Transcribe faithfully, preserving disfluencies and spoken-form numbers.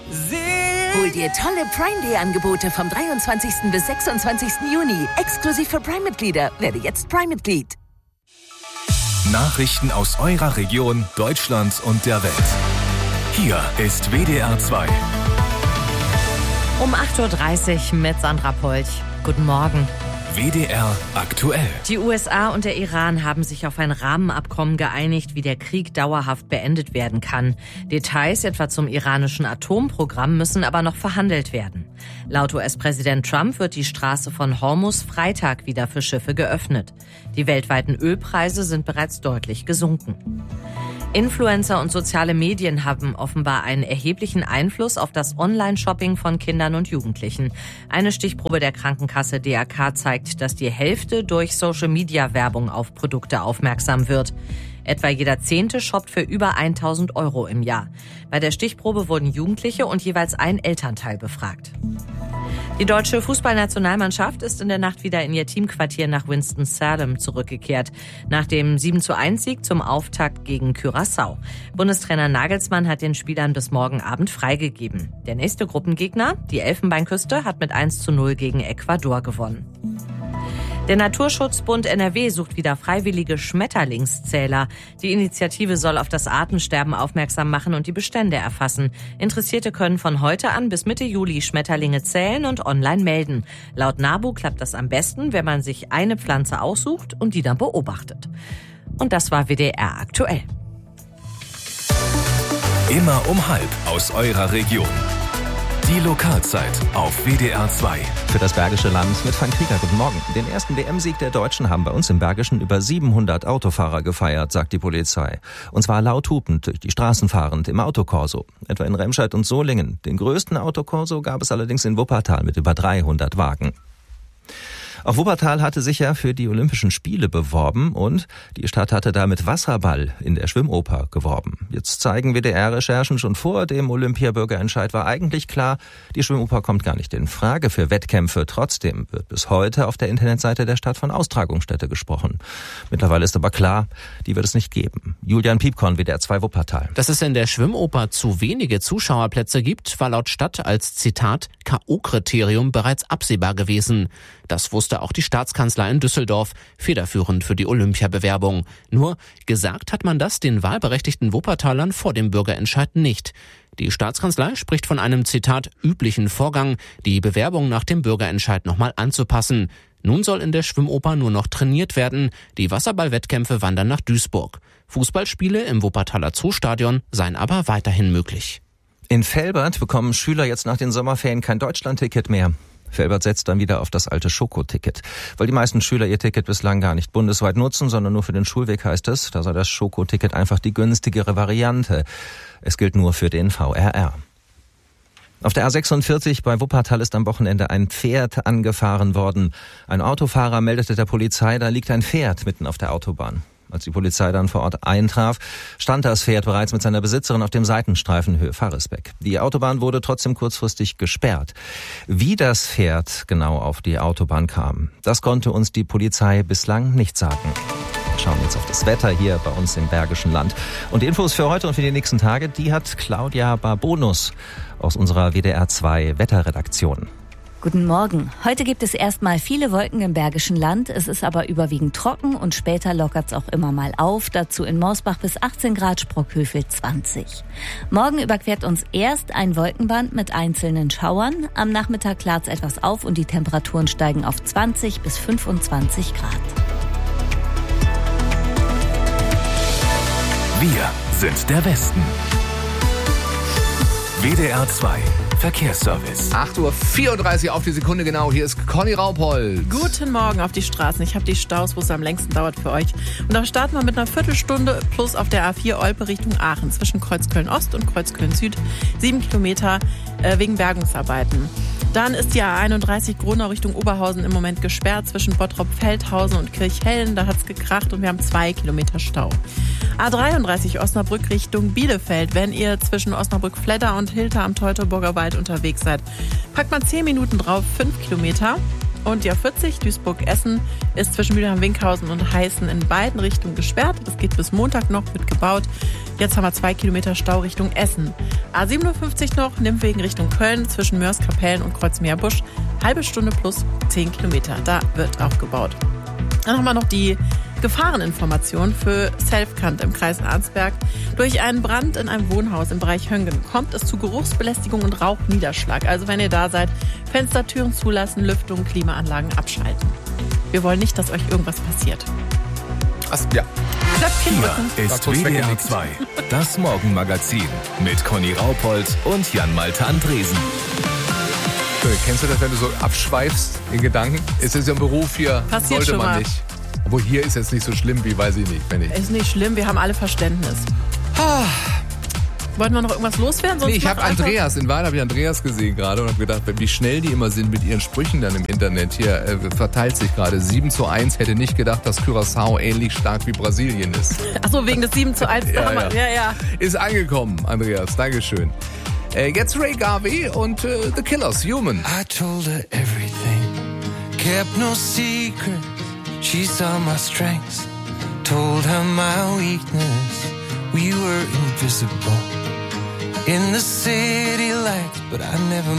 Hol dir tolle Prime Day Angebote vom dreiundzwanzigsten bis sechsundzwanzigsten Juni. Exklusiv für Prime-Mitglieder. Werde jetzt Prime-Mitglied. Nachrichten aus eurer Region, Deutschland und der Welt. Hier ist W D R zwei. Um acht Uhr dreißig mit Sandra Polch. Guten Morgen. W D R aktuell. Die U S A und der Iran haben sich auf ein Rahmenabkommen geeinigt, wie der Krieg dauerhaft beendet werden kann. Details etwa zum iranischen Atomprogramm müssen aber noch verhandelt werden. Laut U S-Präsident Trump wird die Straße von Hormuz Freitag wieder für Schiffe geöffnet. Die weltweiten Ölpreise sind bereits deutlich gesunken. Influencer und soziale Medien haben offenbar einen erheblichen Einfluss auf das Online-Shopping von Kindern und Jugendlichen. Eine Stichprobe der Krankenkasse D R K zeigt, dass die Hälfte durch Social-Media-Werbung auf Produkte aufmerksam wird. Etwa jeder Zehnte shoppt für über tausend Euro im Jahr. Bei der Stichprobe wurden Jugendliche und jeweils ein Elternteil befragt. Die deutsche Fußballnationalmannschaft ist in der Nacht wieder in ihr Teamquartier nach Winston-Salem zurückgekehrt. Nach dem sieben zu eins Sieg zum Auftakt gegen Curaçao. Bundestrainer Nagelsmann hat den Spielern bis morgen Abend freigegeben. Der nächste Gruppengegner, die Elfenbeinküste, hat mit eins zu null gegen Ecuador gewonnen. Der Naturschutzbund N R W sucht wieder freiwillige Schmetterlingszähler. Die Initiative soll auf das Artensterben aufmerksam machen und die Bestände erfassen. Interessierte können von heute an bis Mitte Juli Schmetterlinge zählen und online melden. Laut NABU klappt das am besten, wenn man sich eine Pflanze aussucht und die dann beobachtet. Und das war W D R aktuell. Immer um halb aus eurer Region. Die Lokalzeit auf W D R zwei. Für das Bergische Land mit Frank Krieger. Guten Morgen. Den ersten W M-Sieg der Deutschen haben bei uns im Bergischen über siebenhundert Autofahrer gefeiert, sagt die Polizei. Und zwar laut hupend durch die Straßen fahrend im Autokorso. Etwa in Remscheid und Solingen. Den größten Autokorso gab es allerdings in Wuppertal mit über dreihundert Wagen. Auch Wuppertal hatte sich ja für die Olympischen Spiele beworben und die Stadt hatte da mit Wasserball in der Schwimmoper geworben. Jetzt zeigen W D R-Recherchen, schon vor dem Olympiabürgerentscheid war eigentlich klar, die Schwimmoper kommt gar nicht in Frage für Wettkämpfe. Trotzdem wird bis heute auf der Internetseite der Stadt von Austragungsstätte gesprochen. Mittlerweile ist aber klar, die wird es nicht geben. Julian Piepkorn, W D R zwei Wuppertal. Dass es in der Schwimmoper zu wenige Zuschauerplätze gibt, war laut Stadt als, Zitat, K O-Kriterium bereits absehbar gewesen. Das wusste auch die Staatskanzlei in Düsseldorf, federführend für die Olympiabewerbung. Nur gesagt hat man das den wahlberechtigten Wuppertalern vor dem Bürgerentscheid nicht. Die Staatskanzlei spricht von einem, Zitat, üblichen Vorgang, die Bewerbung nach dem Bürgerentscheid nochmal anzupassen. Nun soll in der Schwimmoper nur noch trainiert werden. Die Wasserballwettkämpfe wandern nach Duisburg. Fußballspiele im Wuppertaler Zoostadion seien aber weiterhin möglich. In Velbert bekommen Schüler jetzt nach den Sommerferien kein Deutschlandticket mehr. Velbert setzt dann wieder auf das alte Schokoticket. Weil die meisten Schüler ihr Ticket bislang gar nicht bundesweit nutzen, sondern nur für den Schulweg, heißt es. Da sei das Schokoticket einfach die günstigere Variante. Es gilt nur für den V R R. Auf der A sechsundvierzig bei Wuppertal ist am Wochenende ein Pferd angefahren worden. Ein Autofahrer meldete der Polizei, da liegt ein Pferd mitten auf der Autobahn. Als die Polizei dann vor Ort eintraf, stand das Pferd bereits mit seiner Besitzerin auf dem Seitenstreifen Höhe Faresbeck. Die Autobahn wurde trotzdem kurzfristig gesperrt. Wie das Pferd genau auf die Autobahn kam, das konnte uns die Polizei bislang nicht sagen. Wir schauen jetzt auf das Wetter hier bei uns im Bergischen Land. Und die Infos für heute und für die nächsten Tage, die hat Claudia Barbonus aus unserer W D R zwei Wetterredaktion. Guten Morgen. Heute gibt es erstmal viele Wolken im Bergischen Land. Es ist aber überwiegend trocken und später lockert es auch immer mal auf. Dazu in Mausbach bis achtzehn Grad, Sprockhövel zwanzig. Morgen überquert uns erst ein Wolkenband mit einzelnen Schauern. Am Nachmittag klart es etwas auf und die Temperaturen steigen auf zwanzig bis fünfundzwanzig Grad. Wir sind der Westen. W D R zwei Verkehrsservice. acht Uhr vierunddreißig auf die Sekunde genau. Hier ist Conny Raupolz. Guten Morgen auf die Straßen. Ich habe die Staus, wo es am längsten dauert für euch. Und da starten wir mit einer Viertelstunde plus auf der A vier Olpe Richtung Aachen zwischen Kreuzköln-Ost und Kreuzköln-Süd. Sieben Kilometer äh, wegen Bergungsarbeiten. Dann ist die A einunddreißig Gronau Richtung Oberhausen im Moment gesperrt zwischen Bottrop-Feldhausen und Kirchhellen. Da hat es gekracht und wir haben zwei Kilometer Stau. A dreiunddreißig Osnabrück Richtung Bielefeld. Wenn ihr zwischen Osnabrück-Fledder und Hilter am Teutoburger Wald unterwegs seid, packt mal zehn Minuten drauf, fünf Kilometer. Und die A vierzig Duisburg-Essen ist zwischen Mülheim-Winkhausen und Heißen in beiden Richtungen gesperrt. Das geht bis Montag noch, wird gebaut. Jetzt haben wir zwei Kilometer Stau Richtung Essen. A siebenundfünfzig noch, Nimmwegen Richtung Köln zwischen Mörs-Kapellen und Kreuzmeerbusch. Halbe Stunde plus zehn Kilometer. Da wird auch gebaut. Dann haben wir noch die Gefahreninformation für Selfkant im Kreis Arnsberg. Durch einen Brand in einem Wohnhaus im Bereich Höngen kommt es zu Geruchsbelästigung und Rauchniederschlag. Also wenn ihr da seid, Fenster, Türen zulassen, Lüftung, Klimaanlagen abschalten. Wir wollen nicht, dass euch irgendwas passiert. Ach, ja. Hier ist W D R zwei, das Morgenmagazin mit Conny Raupold und Jan-Malte Andresen. Kennst du das, wenn du so abschweifst in Gedanken? Es ist ja ein Beruf hier, Passiert sollte schon man mal. nicht. Obwohl hier ist jetzt nicht so schlimm, wie weiß ich nicht. Wenn ich Ist nicht schlimm, wir haben alle Verständnis. ah. Wollten wir noch irgendwas loswerden? Sonst Nee, ich mach habe einfach- Andreas, in Wahrheit habe ich Andreas gesehen gerade und habe gedacht, wie schnell die immer sind mit ihren Sprüchen dann im Internet. Hier äh, verteilt sich gerade sieben zu eins. Hätte nicht gedacht, dass Curaçao ähnlich stark wie Brasilien ist. Achso, wegen des sieben zu eins. Ja, damals. ja. ja, ja. Ist angekommen, Andreas. Dankeschön. Äh, jetzt Ray Garvey und äh, The Killers, Human. I told her everything, kept no secret. She saw my strengths, told her my weakness. We were invisible in the city lights, but I never